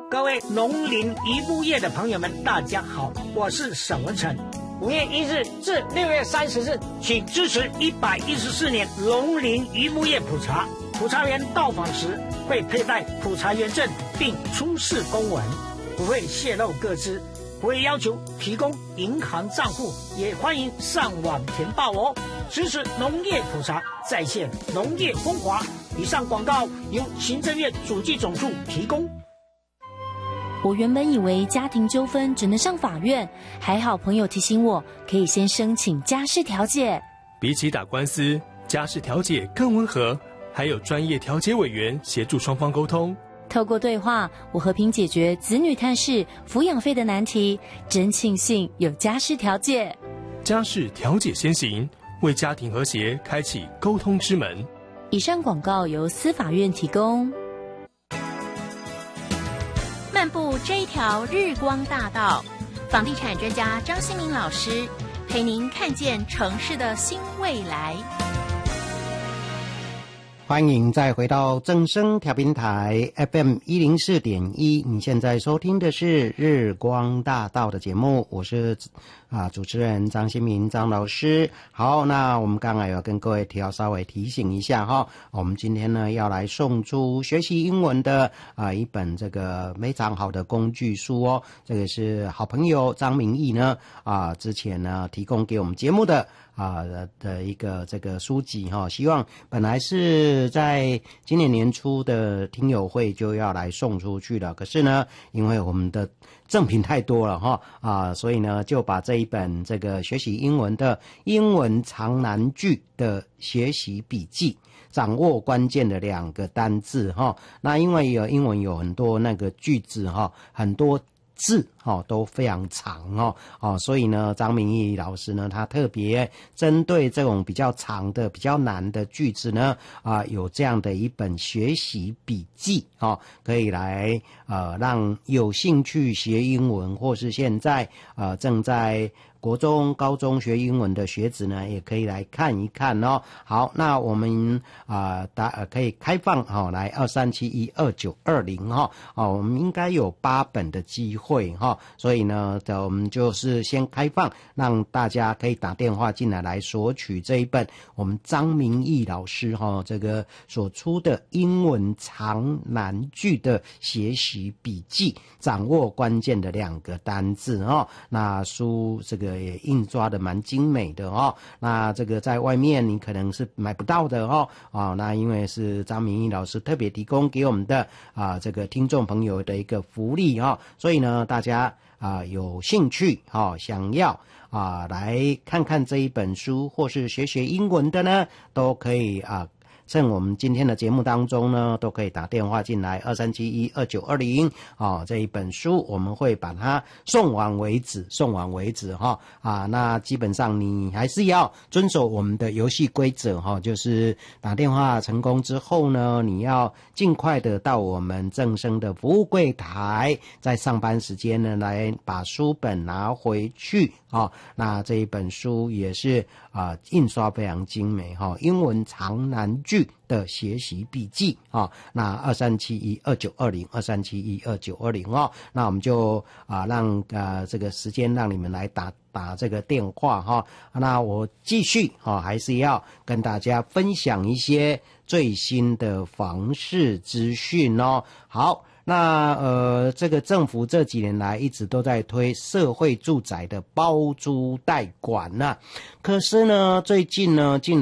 各位农林渔牧业的朋友们，大家好，我是沈文成。5月1日至6月30日，请支持114年农林渔牧业普查。普查员到访时会佩戴普查员证，并出示公文，不会泄露个资，不会要求提供银行账户，也欢迎上网填报哦。支持农业普查，再现农业风华。以上广告由行政院主计总处提供。 我原本以为家庭纠纷只能上法院，还好朋友提醒我，可以先申请家事调解。 比起打官司，家事调解更温和，还有专业调解委员协助双方沟通。 透过对话，我和平解决子女探视、抚养费的难题，真庆幸有家事调解。 家事调解先行，为家庭和谐开启沟通之门。 以上广告由司法院提供。 漫步这一条日光大道，房地产专家张新民老师陪您看见城市的新未来。 欢迎再回到正声调频台 FM104.1， 你现在收听的是日光大道的节目，我是主持人张新民张老师。好，那我们刚才有跟各位稍微提醒一下哈，我们今天呢要来送出学习英文的一本这个非常好的工具书哦，这个是好朋友张明义呢之前呢提供给我们节目的的一个这个书籍哈，希望本来是在今年年初的听友会就要来送出去了，可是呢，因为我们的赠品太多了哈所以呢就把这一本这个学习英文的英文长难句的学习笔记，掌握关键的2个单字哈。那因为英文有很多那个句子哈，很多字都非常长所以呢张明义老师呢他特别针对这种比较长的比较难的句子呢有这样的一本学习笔记可以来让有兴趣学英文或是现在正在国中高中学英文的学子呢也可以来看一看哦。好，那我们可以开放来23712920我们应该有8本的机会所以呢我们就是先开放让大家可以打电话进来索取这一本我们张明义老师这个所出的英文长难句的学习笔记，掌握关键的2个单字那书这个也印刷的蛮精美的那这个在外面你可能是买不到的那因为是张明义老师特别提供给我们的这个听众朋友的一个福利所以呢大家有兴趣想要来看看这一本书或是学英文的呢，都可以趁我们今天的节目当中呢，都可以打电话进来23712920这一本书我们会把它送完为止那基本上你还是要遵守我们的游戏规则就是打电话成功之后呢，你要尽快的到我们正声的服务柜台，在上班时间呢来把书本拿回去那这一本书也是印刷非常精美英文长难句的学习笔记那23712920那我们就让这个时间让你们来打这个电话那我继续还是要跟大家分享一些最新的房市资讯好，那这个政府这几年来一直都在推社会住宅的包租代管可是呢最近呢竟然